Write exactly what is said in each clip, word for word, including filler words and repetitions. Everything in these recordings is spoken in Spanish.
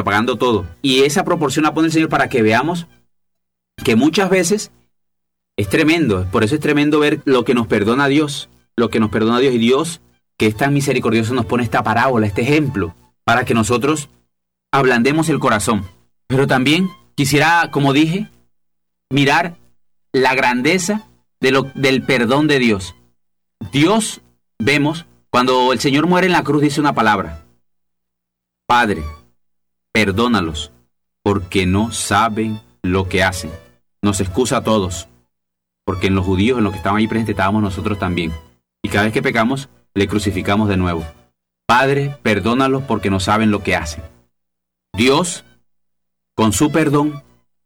pagando todo. Y esa proporción la pone el Señor para que veamos que muchas veces es tremendo. Por eso es tremendo ver lo que nos perdona Dios, lo que nos perdona Dios. Y Dios, que es tan misericordioso, nos pone esta parábola, este ejemplo, para que nosotros ablandemos el corazón. Pero también quisiera, como dije, mirar la grandeza de lo, del perdón de Dios. Dios, vemos, cuando el Señor muere en la cruz, dice una palabra: Padre, perdónalos, porque no saben lo que hacen. Nos excusa a todos, porque en los judíos, en los que estaban ahí presentes, estábamos nosotros también. Y cada vez que pecamos, le crucificamos de nuevo. Padre, perdónalos porque no saben lo que hacen. Dios, con su perdón,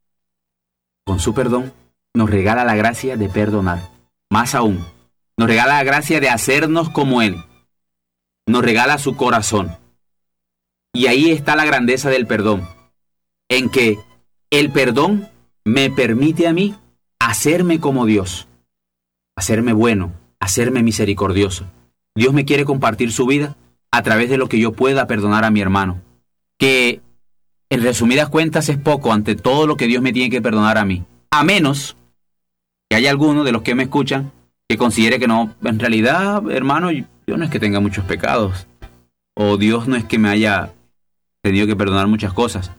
con su perdón, nos regala la gracia de perdonar. Más aún, nos regala la gracia de hacernos como Él. Nos regala su corazón. Y ahí está la grandeza del perdón, en que el perdón me permite a mí hacerme como Dios, hacerme bueno, hacerme misericordioso. Dios me quiere compartir su vida a través de lo que yo pueda perdonar a mi hermano, que en resumidas cuentas es poco ante todo lo que Dios me tiene que perdonar a mí, a menos que haya alguno de los que me escuchan que considere que no, en realidad, hermano, yo no es que tenga muchos pecados, o Dios no es que me haya tenido que perdonar muchas cosas.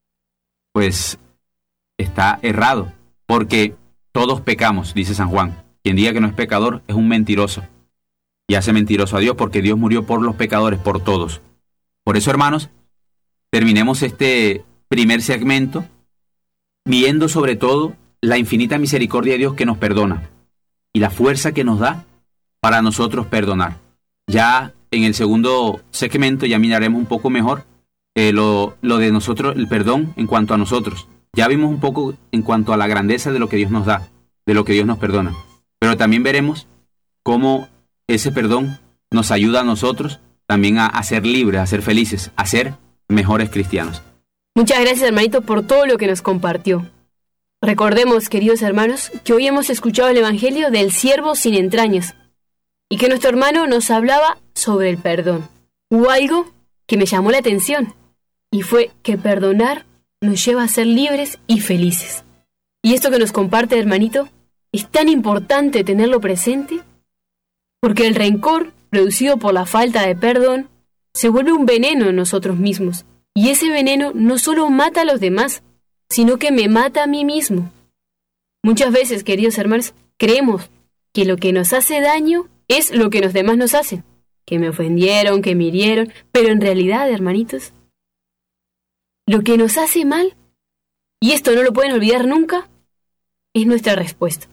Pues está errado, porque todos pecamos, dice San Juan. Quien diga que no es pecador es un mentiroso, y hace mentiroso a Dios, porque Dios murió por los pecadores, por todos. Por eso, hermanos, terminemos este primer segmento viendo sobre todo la infinita misericordia de Dios que nos perdona y la fuerza que nos da para nosotros perdonar. Ya en el segundo segmento ya miraremos un poco mejor eh, lo, lo de nosotros, el perdón en cuanto a nosotros. Ya vimos un poco en cuanto a la grandeza de lo que Dios nos da, de lo que Dios nos perdona. Pero también veremos cómo ese perdón nos ayuda a nosotros también a, a ser libres, a ser felices, a ser mejores cristianos. Muchas gracias, hermanito, por todo lo que nos compartió. Recordemos, queridos hermanos, que hoy hemos escuchado el Evangelio del siervo sin entrañas y que nuestro hermano nos hablaba sobre el perdón. Hubo algo que me llamó la atención y fue que perdonar nos lleva a ser libres y felices. Y esto que nos comparte, hermanito, es tan importante tenerlo presente porque el rencor producido por la falta de perdón se vuelve un veneno en nosotros mismos. Y ese veneno no solo mata a los demás, sino que me mata a mí mismo. Muchas veces, queridos hermanos, creemos que lo que nos hace daño es lo que los demás nos hacen. Que me ofendieron, que me hirieron, pero en realidad, hermanitos, lo que nos hace mal, y esto no lo pueden olvidar nunca, es nuestra respuesta.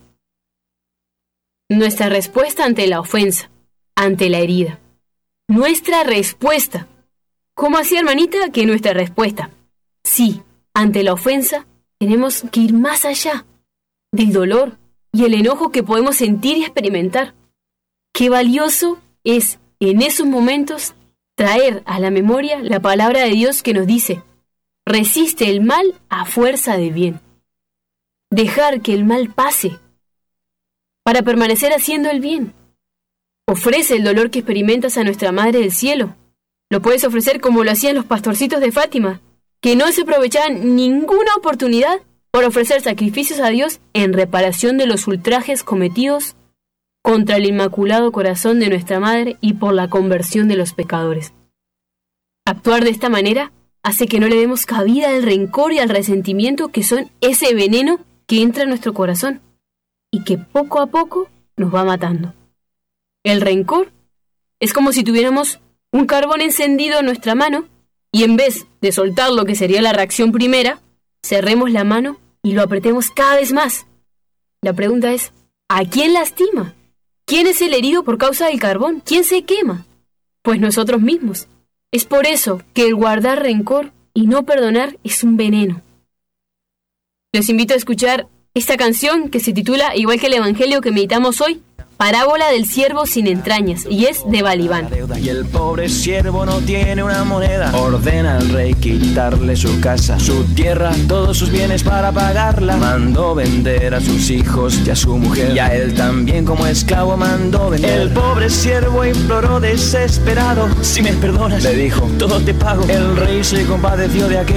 Nuestra respuesta ante la ofensa, ante la herida. Nuestra respuesta. ¿Cómo así, hermanita, que nuestra respuesta? Sí, ante la ofensa tenemos que ir más allá del dolor y el enojo que podemos sentir y experimentar. Qué valioso es en esos momentos traer a la memoria la palabra de Dios que nos dice: resiste el mal a fuerza de bien. Dejar que el mal pase para permanecer haciendo el bien. Ofrece el dolor que experimentas a nuestra Madre del Cielo. Lo puedes ofrecer como lo hacían los pastorcitos de Fátima, que no se aprovechaban ninguna oportunidad por ofrecer sacrificios a Dios en reparación de los ultrajes cometidos contra el Inmaculado Corazón de nuestra Madre y por la conversión de los pecadores. Actuar de esta manera hace que no le demos cabida al rencor y al resentimiento, que son ese veneno que entra en nuestro corazón y que poco a poco nos va matando. El rencor es como si tuviéramos un carbón encendido en nuestra mano y en vez de soltar lo que sería la reacción primera, cerremos la mano y lo apretemos cada vez más. La pregunta es, ¿a quién lastima? ¿Quién es el herido por causa del carbón? ¿Quién se quema? Pues nosotros mismos. Es por eso que el guardar rencor y no perdonar es un veneno. Los invito a escuchar esta canción que se titula, igual que el Evangelio que meditamos hoy, Parábola del siervo sin entrañas, y es de Balibán. Y el pobre siervo no tiene una moneda. Ordena al rey quitarle su casa, su tierra, todos sus bienes para pagarla. Mandó vender a sus hijos y a su mujer, y a él también como esclavo mandó vender. El pobre siervo imploró desesperado: si me perdonas, le dijo, todo te pago. El rey se compadeció de aquel